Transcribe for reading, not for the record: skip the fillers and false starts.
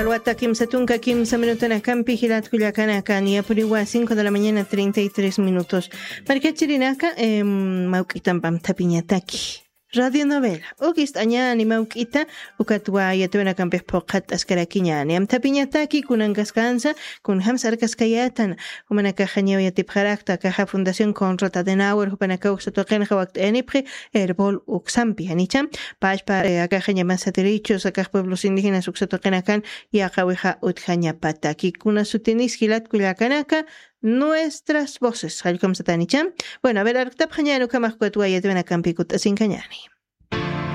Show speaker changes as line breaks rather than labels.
Alwata kimsa tunka kimsa minutuna campi gilat kuyakanaka ni apuriwa 5 de la mañana 33 minutos. Marcachirinaka maukitan pam tapiñataki. Radio Novela. Ogist añani mauquita ukatwa yatuna campes poqat askarakiñani. Am tapiñataki kunangascansa kun hamsar kaskayatan. Humanaka jañeo yatipjarakta caja Fundación Konrad Adenauer hupanaka uxatoqenja waqt enipri herbol uxampi anicham. Pashpa akaja llamansa derechos akaj pueblos indígenas uxatoqenakan y akawija utjañapataki. Kuna sutinis gilat kuyakanaka nuestras voces. Halkom satanicham. Bueno, a ver, arktap jañano kamak kuatwa yatuna campikut asinkañani.